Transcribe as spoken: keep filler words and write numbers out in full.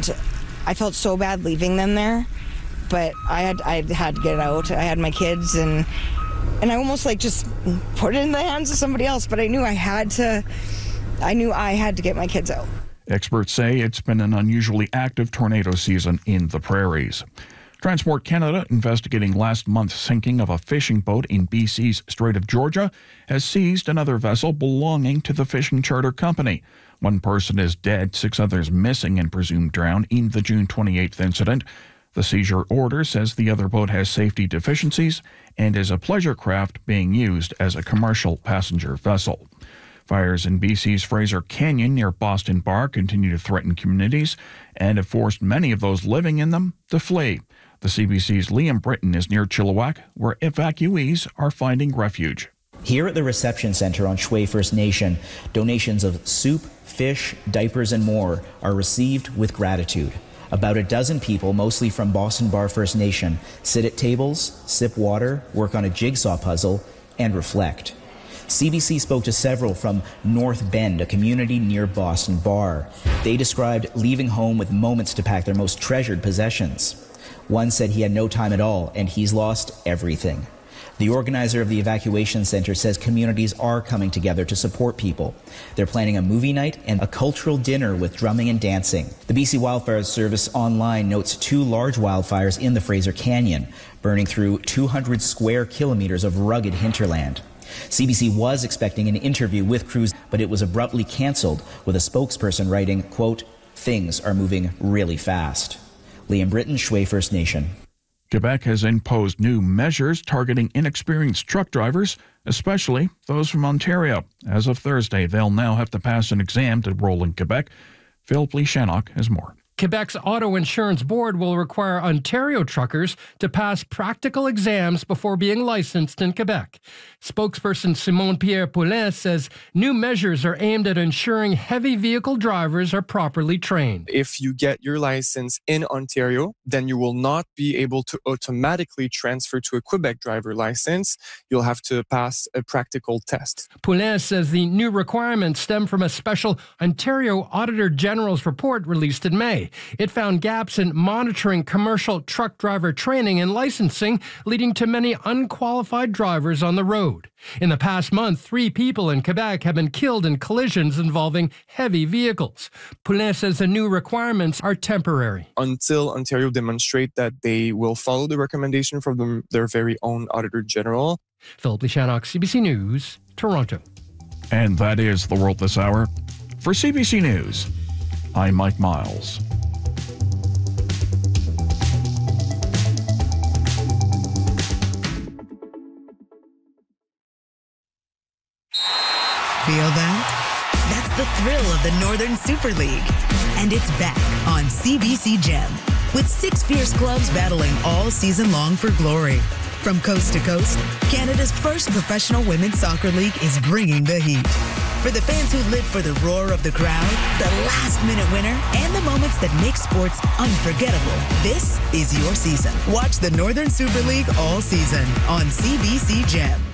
and I felt so bad leaving them there, but I had I had to get out. I had my kids, and and I almost like just put it in the hands of somebody else, but I knew I had to, I knew I had to get my kids out. Experts say it's been an unusually active tornado season in the prairies. Transport Canada, investigating last month's sinking of a fishing boat in B C's Strait of Georgia, has seized another vessel belonging to the fishing charter company. One person is dead, six others missing and presumed drowned in the June twenty-eighth incident. The seizure order says the other boat has safety deficiencies and is a pleasure craft being used as a commercial passenger vessel. Fires in B C's Fraser Canyon near Boston Bar continue to threaten communities and have forced many of those living in them to flee. The C B C's Liam Britton is near Chilliwack, where evacuees are finding refuge. Here at the reception center on Shway First Nation, donations of soup, fish, diapers, and more are received with gratitude. About a dozen people, mostly from Boston Bar First Nation, sit at tables, sip water, work on a jigsaw puzzle, and reflect. C B C spoke to several from North Bend, a community near Boston Bar. They described leaving home with moments to pack their most treasured possessions. One said he had no time at all, and he's lost everything. The organizer of the evacuation center says communities are coming together to support people. They're planning a movie night and a cultural dinner with drumming and dancing. The B C Wildfire Service online notes two large wildfires in the Fraser Canyon, burning through two hundred square kilometers of rugged hinterland. C B C was expecting an interview with crews, but it was abruptly canceled, with a spokesperson writing, quote, "Things are moving really fast." Liam Britton, Shway First Nation. Quebec has imposed new measures targeting inexperienced truck drivers, especially those from Ontario. As of Thursday, they'll now have to pass an exam to roll in Quebec. Phil Pleashannock has more. Quebec's Auto Insurance Board will require Ontario truckers to pass practical exams before being licensed in Quebec. Spokesperson Simon-Pierre Poulin says new measures are aimed at ensuring heavy vehicle drivers are properly trained. If you get your license in Ontario, then you will not be able to automatically transfer to a Quebec driver license. You'll have to pass a practical test. Poulin says the new requirements stem from a special Ontario Auditor General's report released in May. It found gaps in monitoring commercial truck driver training and licensing, leading to many unqualified drivers on the road. In the past month, three people in Quebec have been killed in collisions involving heavy vehicles. Poulin says the new requirements are temporary. Until Ontario demonstrate that they will follow the recommendation from them, their very own Auditor General. Phil Pleashannock, C B C News, Toronto. And that is The World This Hour. For C B C News, I'm Mike Miles. Feel that? That's the thrill of the Northern Super League. And it's back on C B C Gem, with six fierce clubs battling all season long for glory. From coast to coast, Canada's first professional women's soccer league is bringing the heat. For the fans who live for the roar of the crowd, the last-minute winner, and the moments that make sports unforgettable, this is your season. Watch the Northern Super League all season on C B C Gem.